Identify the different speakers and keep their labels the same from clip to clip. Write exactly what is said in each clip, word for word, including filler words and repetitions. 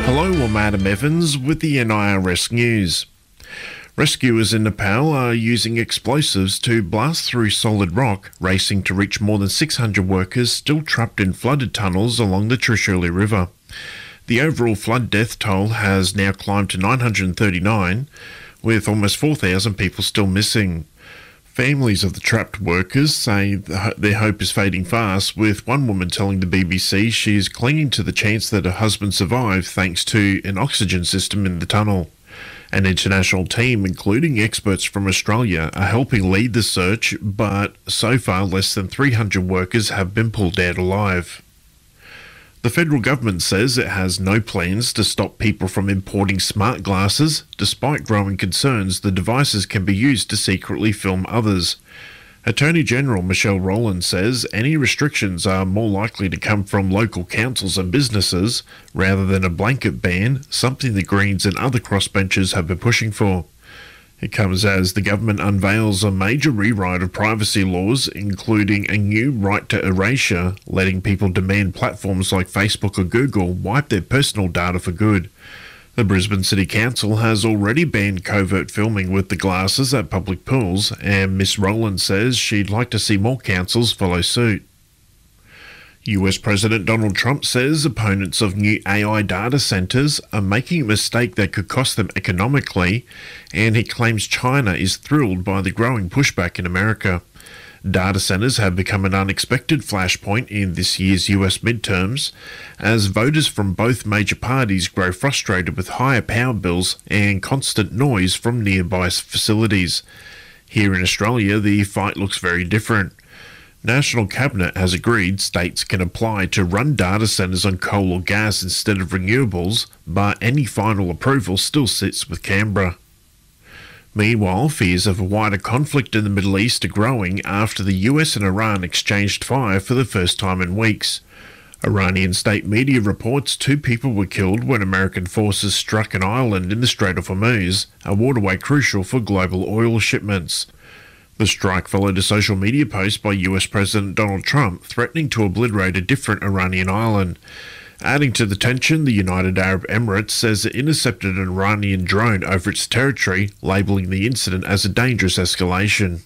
Speaker 1: Hello, I'm Adam Evans with the N I R S News. Rescuers in Nepal are using explosives to blast through solid rock, racing to reach more than six hundred workers still trapped in flooded tunnels along the Trishuli River. The overall flood death toll has now climbed to nine hundred thirty-nine, with almost four thousand people still missing. Families of the trapped workers say their hope is fading fast, with one woman telling the B B C she is clinging to the chance that her husband survived thanks to an oxygen system in the tunnel. An international team, including experts from Australia, are helping lead the search, but so far less than three hundred workers have been pulled out alive. The federal government says it has no plans to stop people from importing smart glasses, despite growing concerns the devices can be used to secretly film others. Attorney General Michelle Rowland says any restrictions are more likely to come from local councils and businesses rather than a blanket ban, something the Greens and other crossbenchers have been pushing for. It comes as the government unveils a major rewrite of privacy laws, including a new right to erasure, letting people demand platforms like Facebook or Google wipe their personal data for good. The Brisbane City Council has already banned covert filming with the glasses at public pools, and Miss Rowland says she'd like to see more councils follow suit. U S President Donald Trump says opponents of new A I data centres are making a mistake that could cost them economically, and he claims China is thrilled by the growing pushback in America. Data centres have become an unexpected flashpoint in this year's U S midterms, as voters from both major parties grow frustrated with higher power bills and constant noise from nearby facilities. Here in Australia, the fight looks very different. National Cabinet has agreed states can apply to run data centres on coal or gas instead of renewables, but any final approval still sits with Canberra. Meanwhile, fears of a wider conflict in the Middle East are growing after the U S and Iran exchanged fire for the first time in weeks. Iranian state media reports two people were killed when American forces struck an island in the Strait of Hormuz, a waterway crucial for global oil shipments. The strike followed a social media post by U S President Donald Trump threatening to obliterate a different Iranian island. Adding to the tension, the United Arab Emirates says it intercepted an Iranian drone over its territory, labelling the incident as a dangerous escalation.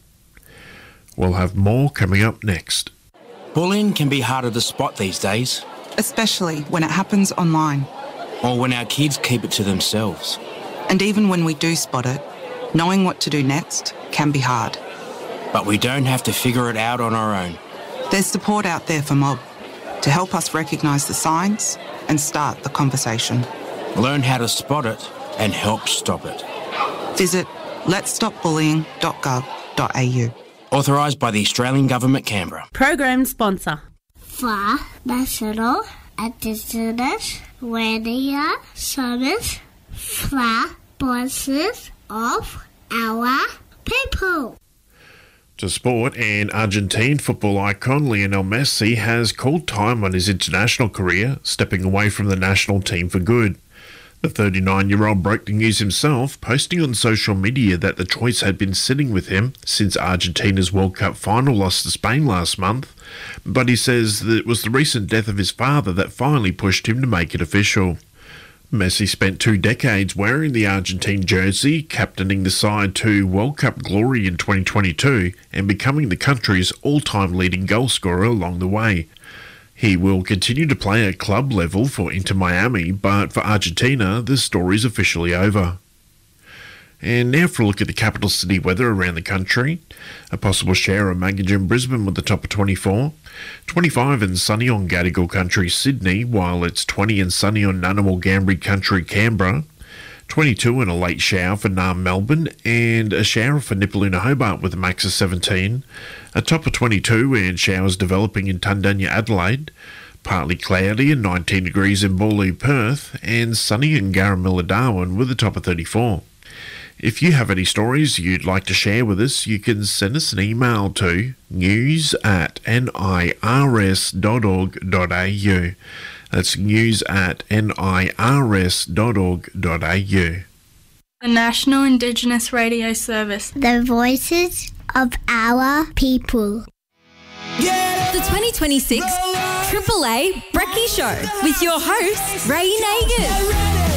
Speaker 1: We'll have more coming up next.
Speaker 2: Bullying can be harder to spot these days.
Speaker 3: Especially when it happens online.
Speaker 2: Or when our kids keep it to themselves.
Speaker 3: And even when we do spot it, knowing what to do next can be hard.
Speaker 2: But we don't have to figure it out on our own.
Speaker 3: There's support out there for Mob to help us recognise the signs and start the conversation.
Speaker 2: Learn how to spot it and help stop it.
Speaker 3: Visit lets stop bullying dot gov dot a u.
Speaker 2: Authorised by the Australian Government, Canberra.
Speaker 4: Program sponsor.
Speaker 5: For National Indigenous Radio Service for voices of our people.
Speaker 1: To sport, and Argentine football icon Lionel Messi has called time on his international career, stepping away from the national team for good. The thirty-nine-year-old broke the news himself, posting on social media that the choice had been sitting with him since Argentina's World Cup final loss to Spain last month, but he says that it was the recent death of his father that finally pushed him to make it official. Messi spent two decades wearing the Argentine jersey, captaining the side to World Cup glory in twenty twenty-two and becoming the country's all-time leading goalscorer along the way. He will continue to play at club level for Inter Miami, but for Argentina, the story's officially over. And now for a look at the capital city weather around the country. A possible shower of magnitude in Brisbane with a top of twenty-four. twenty-five and sunny on Gadigal Country, Sydney, while it's twenty and sunny on Ngunnawal Ngambri Country, Canberra. twenty-two and a late shower for Naarm, Melbourne, and a shower for Nipaluna, Hobart with a max of seventeen. A top of twenty-two and showers developing in Tundanya, Adelaide. Partly cloudy and nineteen degrees in Boorloo, Perth, and sunny in Garamilla, Darwin with a top of thirty-four. If you have any stories you'd like to share with us, you can send us an email to news at nirs dot org dot a u. That's news at nirs dot org dot a u.
Speaker 6: The National Indigenous Radio Service.
Speaker 5: The voices of our people.
Speaker 7: The twenty twenty-six
Speaker 4: Triple A Brekkie Show with your host, Ray Nagin.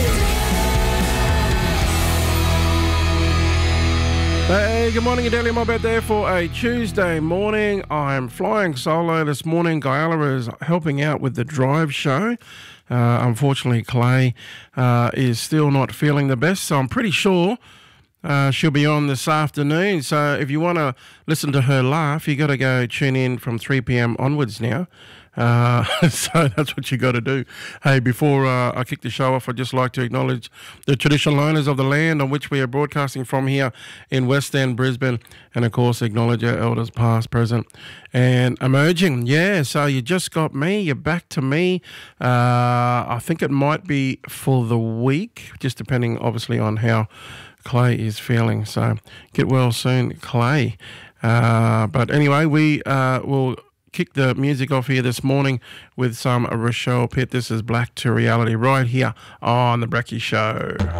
Speaker 7: Hey, good morning, Adelia Mobbet there for a Tuesday morning. I'm flying solo this morning. Guyala is helping out with the drive show. Uh, unfortunately, Clay uh, is still not feeling the best, so I'm pretty sure uh, she'll be on this afternoon. So if you want to listen to her laugh, you got to go tune in from three p.m. onwards now. Uh, so that's what you got to do. Hey, before uh, I kick the show off, I'd just like to acknowledge the traditional owners of the land on which we are broadcasting from here in West End, Brisbane, and of course acknowledge our elders past, present and emerging. Yeah, so you just got me, you're back to me. Uh, I think it might be for the week, just depending obviously on how Clay is feeling. So get well soon, Clay. Uh, but anyway, we uh, will kick the music off here this morning with some Rochelle Pitt. This is Black to Reality right here on The Brekkie Show.